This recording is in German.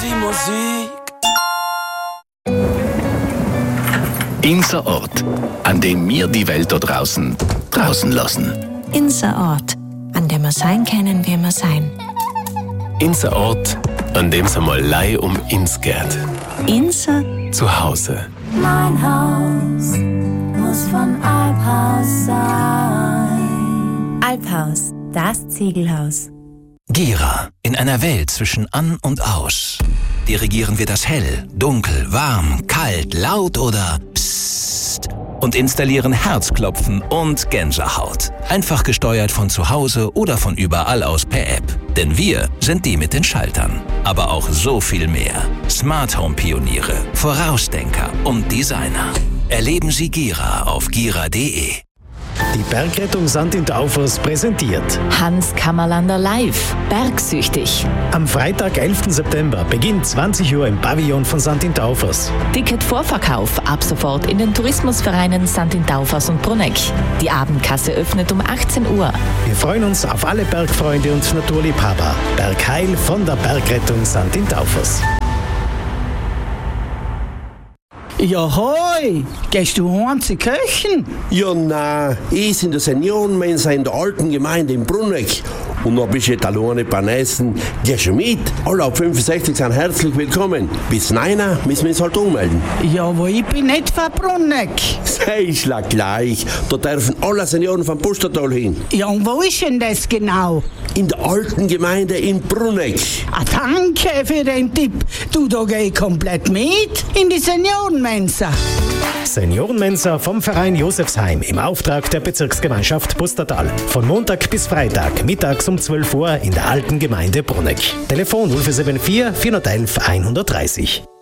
Musik. Unser Ort, an dem wir die Welt da draußen lassen. Unser Ort, an dem wir sein können, wie wir sein. Unser Ort, an dem es einmal Lei um uns geht. Unser Zuhause. Mein Haus muss von Alphaus sein. Alphaus, das Ziegelhaus. Gera, in einer Welt zwischen an und aus. Dirigieren wir das hell, dunkel, warm, kalt, laut oder psst und installieren Herzklopfen und Gänsehaut. Einfach gesteuert von zu Hause oder von überall aus per App. Denn wir sind die mit den Schaltern. Aber auch so viel mehr. Smart Home Pioniere, Vorausdenker und Designer. Erleben Sie Gera auf gira.de. Die Bergrettung St. in Taufers präsentiert Hans Kammerlander live, bergsüchtig. am Freitag, 11. September, beginnt 20 Uhr im Pavillon von St. in Taufers. Ticketvorverkauf ab sofort in den Tourismusvereinen St. in Taufers und Bruneck. Die Abendkasse öffnet um 18 Uhr. Wir freuen uns auf alle Bergfreunde und Naturliebhaber. Bergheil von der Bergrettung St. in Taufers. Ja, hoi! Gehst du heim zu köchen? Ja, nein, ich in der Seniorenmensa in der alten Gemeinde in Bruneck. Und noch bist du alleine beim Essen. Geh schon mit. Alle ab 65 sind herzlich willkommen. Bis 9 müssen wir uns halt ummelden. Ja, aber ich bin nicht von Bruneck. Sei schlag gleich. Da dürfen alle Senioren vom Pustertal hin. Ja, und wo ist denn das genau? In der alten Gemeinde in Bruneck. Ah, danke für den Tipp. Du, da geh ich komplett mit in die Seniorenmensa. Seniorenmensa vom Verein Josefsheim im Auftrag der Bezirksgemeinschaft Pustertal. Von Montag bis Freitag, mittags um 12 Uhr in der alten Gemeinde Bruneck. Telefon 0474 411 130.